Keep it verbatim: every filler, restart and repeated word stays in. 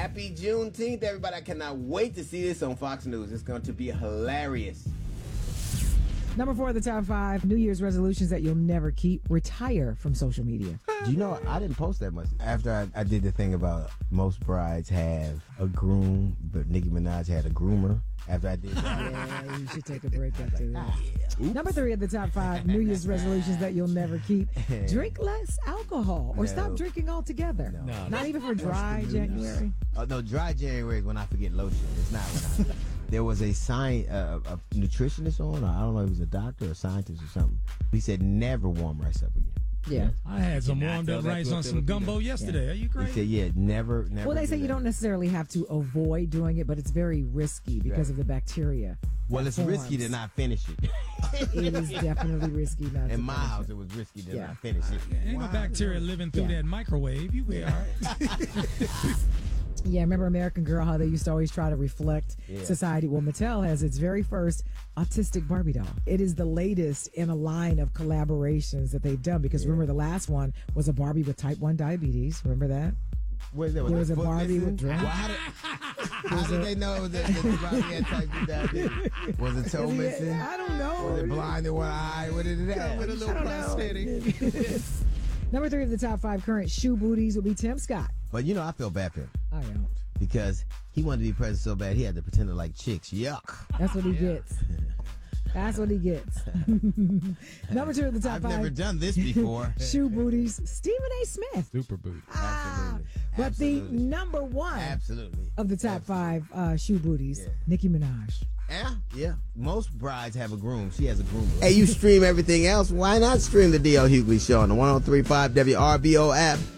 Happy Juneteenth, everybody. I cannot wait to see this on Fox News. It's going to be hilarious. Number four of the top five, New Year's resolutions that you'll never keep. Retire from social media. Do you know, I didn't post that much. After I, I did the thing about most brides have a groom, but Nicki Minaj had a groomer. After I did that. Yeah, you should take a break after that. Number three of the top five, New Year's resolutions that you'll never keep. Drink less alcohol or No. stop drinking altogether. No. No, Not even for dry January. Oh, no, dry January is when I forget lotion. It's not when I... There was a sci- uh, a nutritionist on, or I don't know if it was a doctor or a scientist or something. He said never warm rice up again. Yeah. I had some cannot warmed tell up that rice to a on some Filipino. gumbo yesterday. Are you He crazy? said, yeah, never, never. Well, they do say you that. don't necessarily have to avoid doing it, but it's very risky because Right. of the bacteria. Well, that it's risky to forms. not finish it. It is definitely risky not to In my finish house, it. it was risky to Yeah. not finish it. Ain't no bacteria living through Yeah. that microwave. You be all right. Yeah, remember American Girl, how they used to always try to reflect Yeah. society? Well, Mattel has its very first autistic Barbie doll. It is the latest in a line of collaborations that they've done because remember the last one was a Barbie with type one diabetes. Remember that? Wait, there There was a foot Barbie missing? with drink. Well, how did, how did they know that the Barbie had type two diabetes? Was it toe missing? I don't know. Was it blind in one eye? What did it have? With a little I don't know. prosthetic. Number three of the top five current shoe booties would be Tim Scott. But you know, I feel bad for him I don't. because he wanted to be president so bad he had to pretend to like chicks. Yuck. That's what he gets. That's what he gets. Number two of the top I've five never done this before. shoe booties, Stephen A. Smith. Super boot. Ah, Absolutely. but Absolutely. the number one Absolutely. of the top five uh, shoe booties, Yeah. Nicki Minaj. Yeah, yeah. Most brides have a groom. She has a groom. Hey, you stream everything else. Why not stream the D L Hughley Show on the one oh three point five W R B O app?